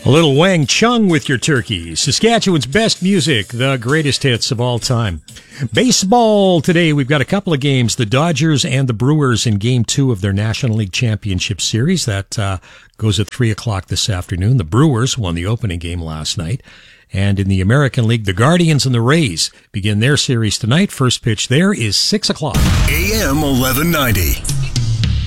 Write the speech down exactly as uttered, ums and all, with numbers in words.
A little Wang Chung with your turkey. Saskatchewan's best music, the greatest hits of all time. Baseball today, we've got a couple of games. The Dodgers and the Brewers in Game two of their National League Championship Series. That uh, goes at three o'clock this afternoon. The Brewers won the opening game last night. And in the American League, the Guardians and the Rays begin their series tonight. First pitch there is six o'clock. A M eleven ninety.